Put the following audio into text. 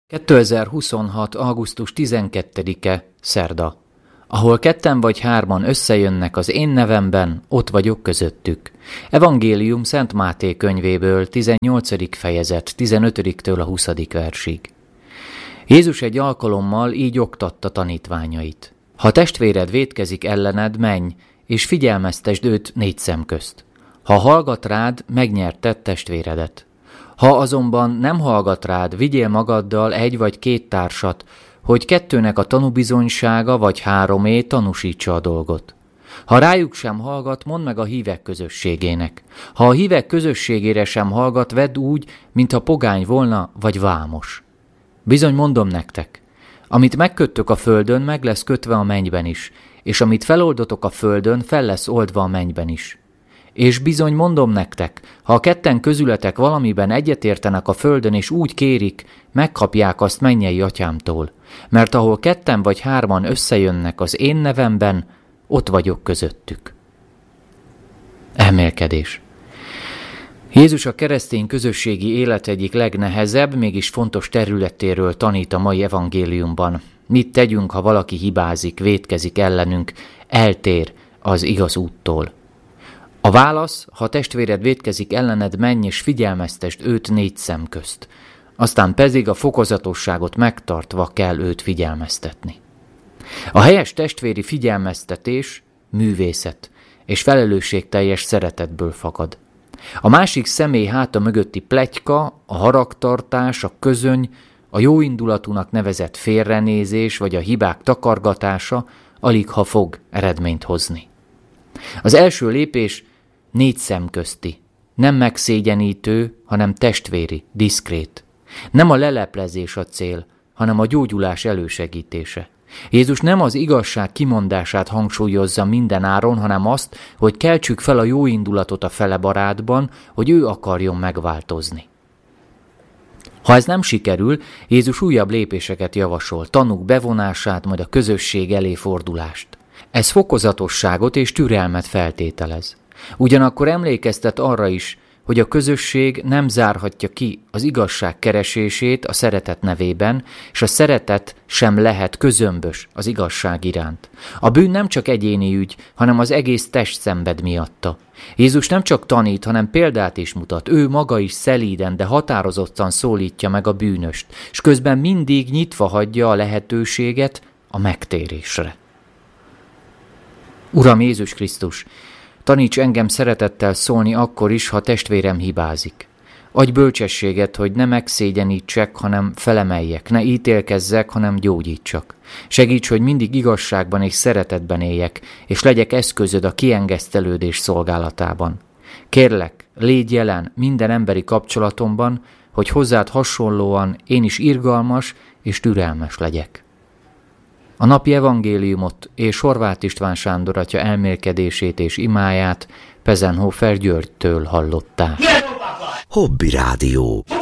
2026. augusztus 12-e, szerda. Ahol ketten vagy hárman összejönnek az én nevemben, ott vagyok közöttük. Evangélium Szent Máté könyvéből, 18. fejezet, 15-től a 20. versig. Jézus egy alkalommal így oktatta tanítványait. Ha testvéred vétkezik ellened, menj, és figyelmeztesd őt 4 szem közt. Ha hallgat rád, megnyerted testvéredet. Ha azonban nem hallgat rád, vigyél magaddal 1 vagy 2 társat, hogy 2-nek a tanúbizonysága vagy 3 tanúsítsa a dolgot. Ha rájuk sem hallgat, mondd meg a hívek közösségének. Ha a hívek közösségére sem hallgat, vedd úgy, mintha pogány volna vagy vámos. Bizony mondom nektek, amit megköttök a földön, meg lesz kötve a mennyben is, és amit feloldotok a földön, fel lesz oldva a mennyben is. És bizony mondom nektek, ha a 2 közületek valamiben egyetértenek a földön, és úgy kérik, megkapják azt mennyei atyámtól. Mert ahol 2 vagy 3 összejönnek az én nevemben, ott vagyok közöttük. Elmélkedés. Jézus a keresztény közösségi élet egyik legnehezebb, mégis fontos területéről tanít a mai evangéliumban. Mit tegyünk, ha valaki hibázik, vétkezik ellenünk, eltér az igaz úttól? A válasz, ha testvéred vétkezik ellened, menj és figyelmeztesd őt 4 szem közt. Aztán pedig a fokozatosságot megtartva kell őt figyelmeztetni. A helyes testvéri figyelmeztetés művészet és felelősségteljes szeretetből fakad. A másik személy háta mögötti pletyka, a haragtartás, a közöny, a jóindulatúnak nevezett félrenézés vagy a hibák takargatása aligha fog eredményt hozni. Az első lépés 4 szem közti, nem megszégyenítő, hanem testvéri, diszkrét. Nem a leleplezés a cél, hanem a gyógyulás elősegítése. Jézus nem az igazság kimondását hangsúlyozza minden áron, hanem azt, hogy keltsük fel a jó indulatot a fele barátban, hogy ő akarjon megváltozni. Ha ez nem sikerül, Jézus újabb lépéseket javasol, tanúk bevonását, majd a közösség elé fordulást. Ez fokozatosságot és türelmet feltételez. Ugyanakkor emlékeztet arra is, hogy a közösség nem zárhatja ki az igazság keresését a szeretet nevében, és a szeretet sem lehet közömbös az igazság iránt. A bűn nem csak egyéni ügy, hanem az egész test szenved miatta. Jézus nem csak tanít, hanem példát is mutat. Ő maga is szelíden, de határozottan szólítja meg a bűnöst, és közben mindig nyitva hagyja a lehetőséget a megtérésre. Uram Jézus Krisztus, taníts engem szeretettel szólni akkor is, ha testvérem hibázik. Adj bölcsességet, hogy ne megszégyenítsek, hanem felemeljek, ne ítélkezzek, hanem gyógyítsak. Segíts, hogy mindig igazságban és szeretetben éljek, és legyek eszközöd a kiengesztelődés szolgálatában. Kérlek, légy jelen minden emberi kapcsolatomban, hogy hozzád hasonlóan én is irgalmas és türelmes legyek. A napi evangéliumot és Horváth István Sándor atya elmélkedését és imáját Pezenhofer Györgytől hallották. Hobby Rádió.